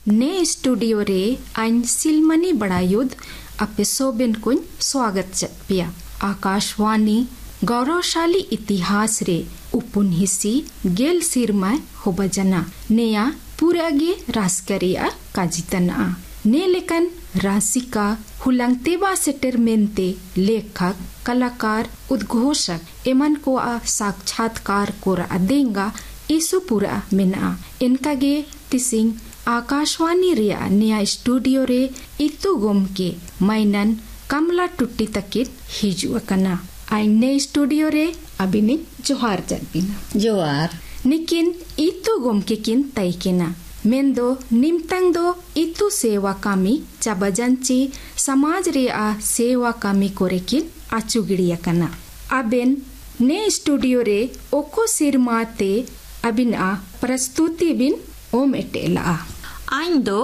ने स्टूडियो रे आइन सिलमनी बड़ा युद्ध अपे सोबिन कुन स्वागत चपिया। आकाशवाणी गौरवशाली इतिहास रे उपुन हिस्सी गेल सिरमा होबजना नेया पूरागे रास्करिया काजितना ने लेकन रासिका हुलंगतेबा सेटर मेंते लेखक कलाकार उद्घोषक एमन को आ साक्षात्कार कोरा अदेंगा इसु पूरा मिना इनका गे तिसिंग आकाशवाणी रिया नया स्टूडियो रे इतु गोम के मैनन कमला टुट्टी तकित हिजुआ कना आइने स्टूडियो रे अबिनी जोहार जगबिना जोहार निकिन इतु गोम के किन तैकेना मेंदो निमतंग दो इतु सेवा कामी चाबजंची समाज रे आ सेवा कामी कोरे किन आचुगिड़िया कना अबेन ने स्टूडियो रे ओको सिरमाते अबिन आ प्रस्तुति बिन ओम एटेला आइन दो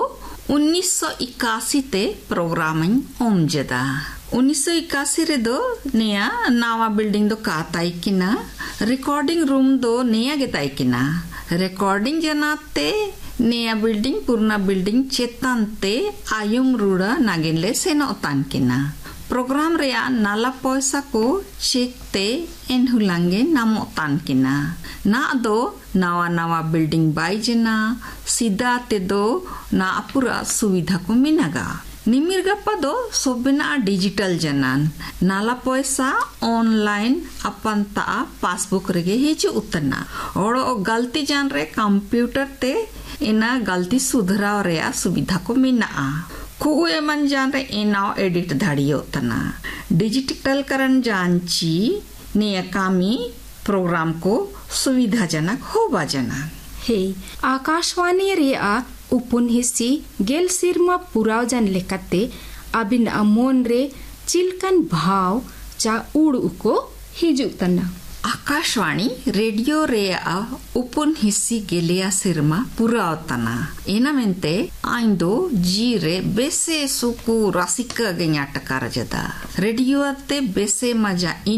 1981 ते प्रोग्रामिंग ओम जदा 1981 रे दो नेया नावा बिल्डिंग दो काताई किना रिकॉर्डिंग रूम दो नेया गेताई किना रिकॉर्डिंग जनाते नेया बिल्डिंग पूर्णा बिल्डिंग चेतानते आयुम रूड़ा नागिनले सेनो तान किना प्रोग्राम रेया नाला पैसा को चेकते इन हुलांगे नामो तान किना ना दो नवा नवा बिल्डिंग बाइजना सीधा ते दो ना पूरा सुविधा को मिनागा निमिरगप्पा दो सोबिना डिजिटल जनान नाला पैसा ऑनलाइन अपन ता पासबुक रेगे हिच उतना और गलती जान रे कंप्यूटर ते इना गलती सुधराव रेया सुविधा को मिना खुगु एमन जान रे इनाव एडिट धाड़ियो तना डिजिटल करन जानची ने कामी प्रोग्राम को सुविधाजनक होबा जना हे आकाशवाणी रे आ उपुन हिस्सी गेल सिरमा पुराव जन लेकते अबिन अमोन रे चिलकन भाव चा उड़ उको हिजु तना आकाशवाणी रेडियो रे आ उपुन हिस्सी गेलिया सिरमा पुराव तना एना मेंते आइंदो जी रे बेसे सुकु रासिका गन्याटकार जदा रेडियो ते बेसे मजा